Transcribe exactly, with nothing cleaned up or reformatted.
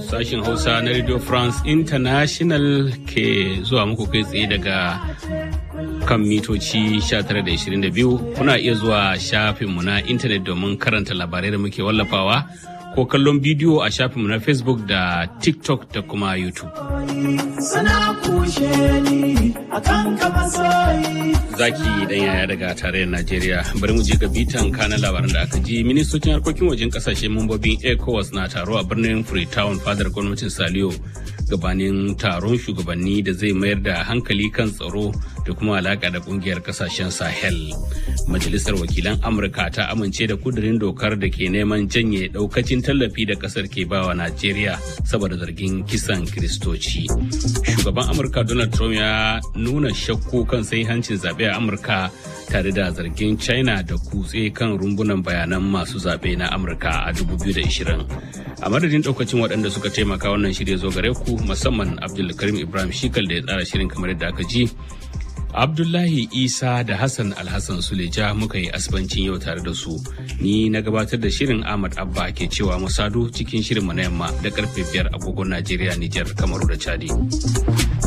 Sashin Hausa na Radio France International ke zuwa muku kai tsaye daga kan mitoci sha tara da ishirin da biyu. Kuna iya zuwa shafinmu na intanet domin karanta labarai da muke wallafawa ko kallon bidiyo a shafinmu na Facebook da TikTok da kuma YouTube. Zaki dan yaya daga tarayyar Najeriya. Bari mu je ga bitan kanan labaran da aka ji. Ministocin harkokin wajen kasashe mambobin ECOWAS na taro a birnin Freetown fadar gwamnatin Saliyo gabanin taron shugabanni da zai mayar da hankali kan tsaro da kuma alaka da kungiyar kasashen Sahel. Majalisar wakilan Amurka ta amince da kudirin dokar da ke neman janye daukacin tallafi da kasar ke bawa Najeriya saboda zargin kisan Kiristoci. Shugaban Amurka Donald Trump ya nuna shakku kan hancin zaɓe a Amurka tare da zargin China da kutse kan rumbunan bayanan masu zaɓe na Amurka a dubu biyu da ishirin. A madadin ɗaukacin waɗanda suka taimaka wannan shirya zo gare ku musamman Abdulkarim Ibrahim Shikal da ya tsara shirin kamar yadda aka ji. Abdullahi Isa da Hassan Alhassan Suleja muka yi asibancin yau tare da su. Ni na gabatar da shirin Ahmad Abba ke cewa mu sadu cikin shirin mu na yamma da karfe biyar agogon Najeriya, Nijar, Kamaru da Chadi.